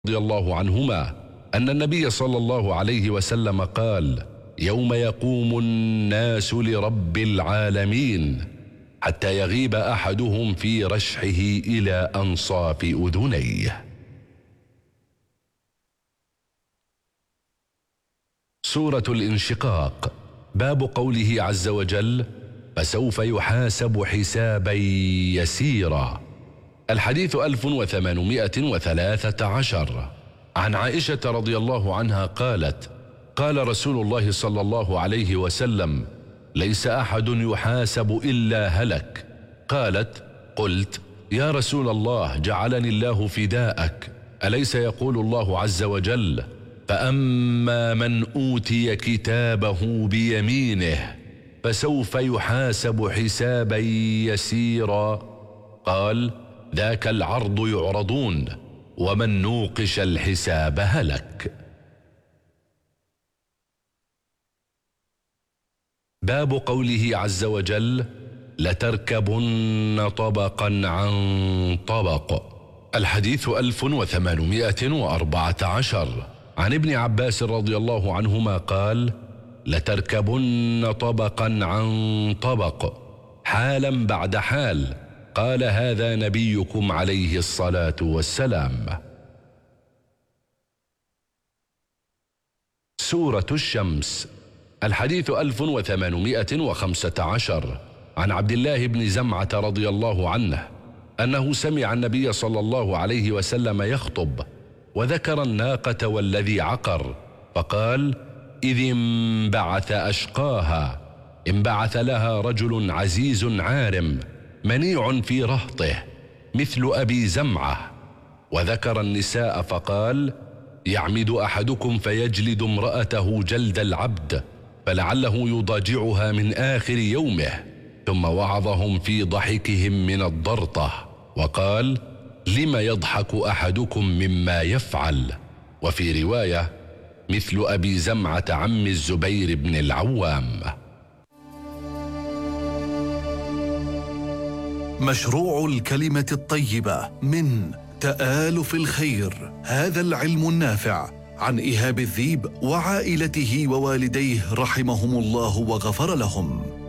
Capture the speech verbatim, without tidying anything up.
رضي الله عنهما أن النبي صلى الله عليه وسلم قال: يوم يقوم الناس لرب العالمين حتى يغيب أحدهم في رشحه إلى أنصاف أذنيه. سورة الانشقاق. باب قوله عز وجل: فسوف يحاسب حسابا يسيرا. الحديث ألف وثمانمائة وثلاثة عشر. عن عائشة رضي الله عنها قالت: قال رسول الله صلى الله عليه وسلم: ليس أحد يحاسب إلا هلك. قالت: قلت: يا رسول الله، جعلني الله فداءك، أليس يقول الله عز وجل: فأما من أوتي كتابه بيمينه فسوف يحاسب حسابا يسيرا؟ قال: ذاك العرض يعرضون، ومن نوقش الحساب هلك. باب قوله عز وجل: لتركبن طبقا عن طبق. الحديث ألف وثمانمائة وأربعة عشر. عن ابن عباس رضي الله عنهما قال: لتركبن طبقا عن طبق حالا بعد حال. قال: هذا نبيكم عليه الصلاة والسلام. سورة الشمس. الحديث ألف وثمانمائة وخمسة عشر. عن عبد الله بن زمعة رضي الله عنه أنه سمع النبي صلى الله عليه وسلم يخطب، وذكر الناقة والذي عقر، فقال: إذ انبعث أشقاها، انبعث لها رجل عزيز عارم منيع في رهطه مثل أبي زمعة. وذكر النساء فقال: يعمد أحدكم فيجلد امرأته جلد العبد فلعله يضاجعها من آخر يومه. ثم وعظهم في ضحكهم من الضرطة، وقال: لم يضحك أحدكم مما يفعل؟ وفي رواية: مثل أبي زمعة عم الزبير بن العوام. مشروع الكلمة الطيبة من تآلف الخير، هذا العلم النافع، عن إيهاب الذيب وعائلته ووالديه رحمهم الله وغفر لهم.